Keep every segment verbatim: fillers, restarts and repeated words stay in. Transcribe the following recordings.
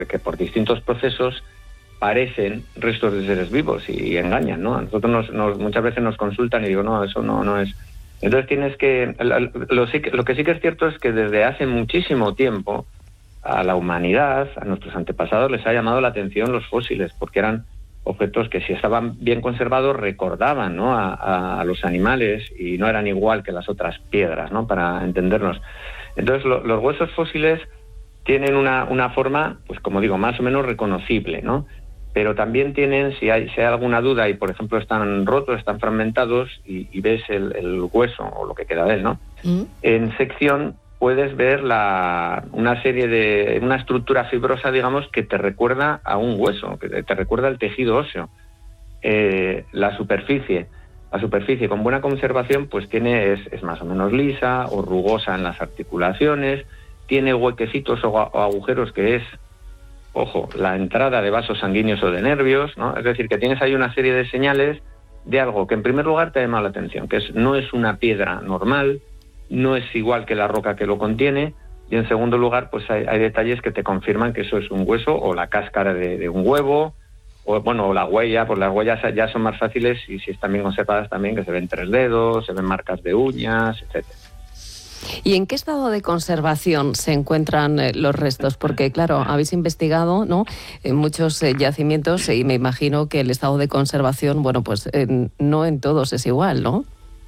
que por distintos procesos parecen restos de seres vivos y, y engañan, ¿no? A nosotros nos, nos, muchas veces nos consultan y digo, no, eso no, no es. Entonces tienes que lo, lo, lo que sí que es cierto es que desde hace muchísimo tiempo a la humanidad, a nuestros antepasados, les ha llamado la atención los fósiles, porque eran objetos que si estaban bien conservados recordaban, ¿no?, a, a, a los animales y no eran igual que las otras piedras, ¿no?, para entendernos. Entonces lo, los huesos fósiles tienen una, una forma, pues como digo, más o menos reconocible, ¿no? Pero también tienen, si hay, si hay alguna duda y por ejemplo están rotos, están fragmentados y, y ves el, el hueso o lo que queda de él, ¿no? Mm. En sección puedes ver la, una serie de, una estructura fibrosa, digamos, que te recuerda a un hueso, que te recuerda al tejido óseo. Eh, la superficie, la superficie con buena conservación, pues tiene, es, es más o menos lisa o rugosa en las articulaciones, tiene huequecitos o, o agujeros que es, ojo, la entrada de vasos sanguíneos o de nervios, ¿no? Es decir, que tienes ahí una serie de señales de algo que en primer lugar te ha llamado la atención, que es, no es una piedra normal, no es igual que la roca que lo contiene, y en segundo lugar, pues hay, hay detalles que te confirman que eso es un hueso o la cáscara de, de un huevo, o bueno, o la huella, pues las huellas ya son más fáciles y si están bien conservadas también, que se ven tres dedos, se ven marcas de uñas, etcétera. ¿Y en qué estado de conservación se encuentran eh, los restos? Porque, claro, habéis investigado, ¿no?, en muchos eh, yacimientos y me imagino que el estado de conservación, bueno, pues eh, no en todos es igual, ¿no?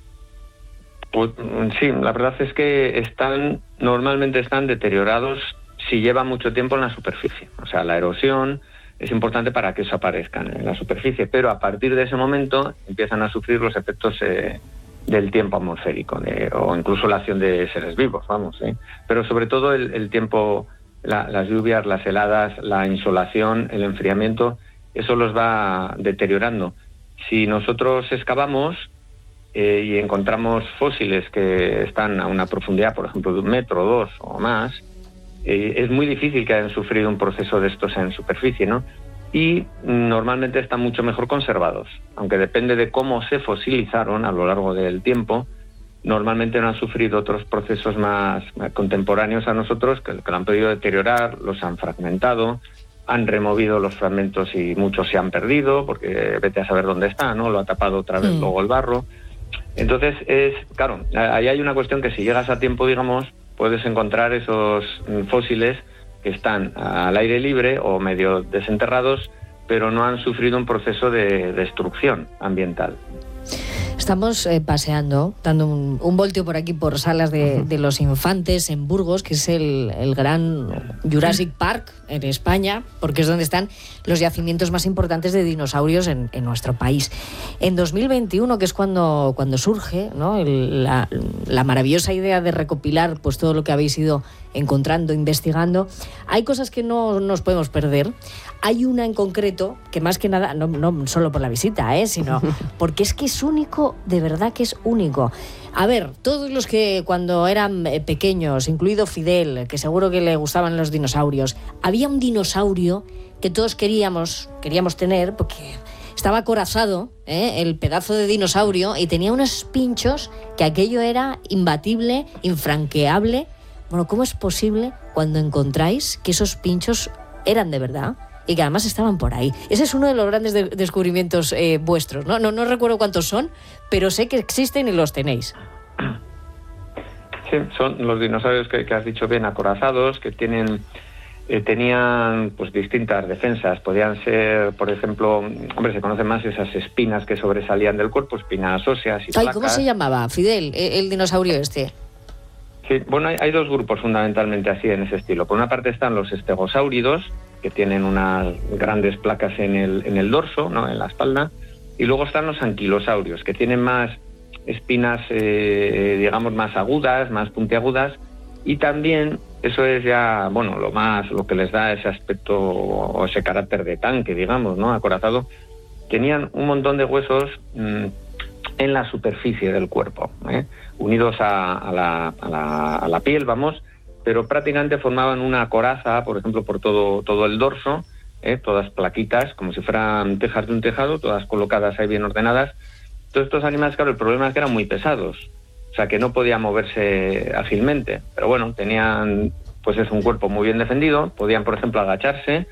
Pues sí, la verdad es que están, normalmente están deteriorados si lleva mucho tiempo en la superficie. O sea, la erosión es importante para que eso aparezca en la superficie, pero a partir de ese momento empiezan a sufrir los efectos eh, del tiempo atmosférico de, o incluso la acción de seres vivos, vamos, ¿eh? Pero sobre todo el, el tiempo, la, las lluvias, las heladas, la insolación, el enfriamiento, eso los va deteriorando. Si nosotros excavamos eh, y encontramos fósiles que están a una profundidad, por ejemplo, de un metro, dos o más, eh, es muy difícil que hayan sufrido un proceso de estos en superficie, ¿no? Y normalmente están mucho mejor conservados, aunque depende de cómo se fosilizaron a lo largo del tiempo. Normalmente no han sufrido otros procesos más, más contemporáneos a nosotros que, que lo han podido deteriorar, los han fragmentado, han removido los fragmentos y muchos se han perdido porque vete a saber dónde está, ¿no? Lo ha tapado otra vez mm. luego el barro. Entonces es, claro, ahí hay una cuestión que si llegas a tiempo, digamos, puedes encontrar esos fósiles que están al aire libre o medio desenterrados, pero no han sufrido un proceso de destrucción ambiental. Estamos eh, paseando, dando un, un volteo por aquí por Salas de, uh-huh. de los Infantes en Burgos, que es el, el gran Jurassic Park en España, porque es donde están los yacimientos más importantes de dinosaurios en, en nuestro país. En dos mil veintiuno, que es cuando, cuando surge, ¿no?, el, la, la maravillosa idea de recopilar pues todo lo que habéis ido encontrando, investigando, hay cosas que no nos podemos perder. Hay una en concreto que más que nada, no, no solo por la visita, ¿eh?, sino porque es que es único, de verdad que es único. A ver, todos los que cuando eran pequeños, incluido Fidel, que seguro que le gustaban los dinosaurios, había un dinosaurio que todos queríamos, queríamos tener porque estaba acorazado, ¿eh?, el pedazo de dinosaurio, y tenía unos pinchos que aquello era imbatible, infranqueable. Bueno, ¿cómo es posible cuando encontráis que esos pinchos eran de verdad y que además estaban por ahí? Ese es uno de los grandes de- descubrimientos eh, vuestros, ¿no? ¿no? No recuerdo cuántos son, pero sé que existen y los tenéis. Sí, son los dinosaurios que, que has dicho bien, acorazados, que tienen eh, tenían pues distintas defensas. Podían ser, por ejemplo, hombre, se conocen más esas espinas que sobresalían del cuerpo, espinas óseas y Ay, placas. ¿cómo se llamaba, Fidel, el, el dinosaurio este? Sí, bueno, hay, hay dos grupos fundamentalmente así en ese estilo. Por una parte están los estegosáuridos, que tienen unas grandes placas en el, en el dorso, ¿no?, en la espalda, y luego están los anquilosaurios, que tienen más espinas, eh, digamos, más agudas, más puntiagudas, y también, eso es ya, bueno, lo más, lo que les da ese aspecto o ese carácter de tanque, digamos, ¿no?, acorazado, tenían un montón de huesos mmm, en la superficie del cuerpo, ¿eh?, unidos a, a, la, a, la, a la piel, vamos, pero prácticamente formaban una coraza, por ejemplo, por todo, todo el dorso, ¿eh?, todas plaquitas, como si fueran tejas de un tejado, todas colocadas ahí bien ordenadas. Todos estos animales, claro, el problema es que eran muy pesados, o sea, que no podían moverse ágilmente, pero bueno, tenían pues es un cuerpo muy bien defendido, podían, por ejemplo, agacharse,